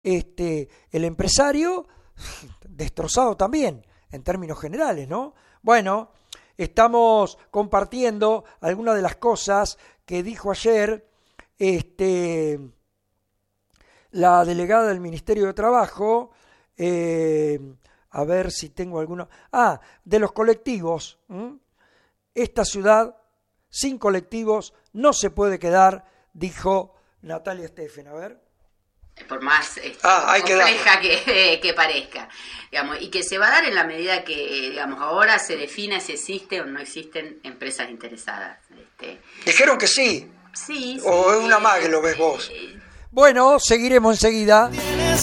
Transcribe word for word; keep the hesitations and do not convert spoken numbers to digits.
este, el empresario destrozado también, en términos generales, ¿no? Bueno, estamos compartiendo algunas de las cosas que dijo ayer este, la delegada del Ministerio de Trabajo, eh, a ver si tengo alguno. Ah, de los colectivos. ¿Mm? Esta ciudad sin colectivos no se puede quedar, dijo Natalia Steffen. A ver. Por más este, ah, compleja que, que, que parezca, digamos, y que se va a dar en la medida que, digamos, ahora se define si existen o no existen empresas interesadas. Este. Dijeron que sí. Sí. O es sí, una más que lo ves vos. Eh, bueno, seguiremos enseguida.